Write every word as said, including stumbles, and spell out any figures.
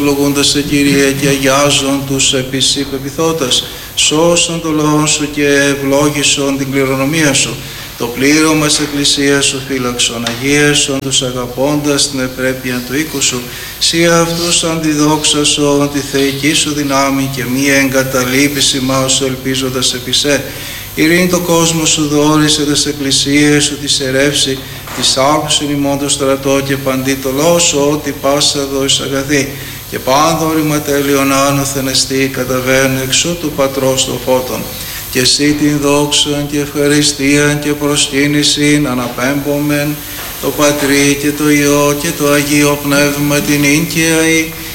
Λογούντας σε Κύριε και αγιάζον τους επί σοι πεποιθώτας, σώσον το λαό σου και ευλόγησον την κληρονομία σου. Το πλήρωμα της Εκκλησίας σου φύλαξον, αγίασον τους αγαπώντας την επρέπεια του οίκου σου. Σύ αυτούς αντιδόξασον τη θεϊκή σου δυνάμει και μία εγκαταλείπηση μάος ελπίζοντας επί σε. Ειρήνη το κόσμο σου δόρισε τες εκκλησίες σου τη ερεύση, της άκουσιν ημών το στρατό και παντί το λαό σου ότι πάσα δόης αγαθή. Και πάντο ρηματέλειον άνωθεν εστί καταβαίνουν εξού του Πατρός το φώτον. Και εσύ την δόξαν και ευχαριστίαν και προσκύνησιν αναπέμπομεν το Πατρί και το Υιό και το Αγίο Πνεύμα την ίν και αεί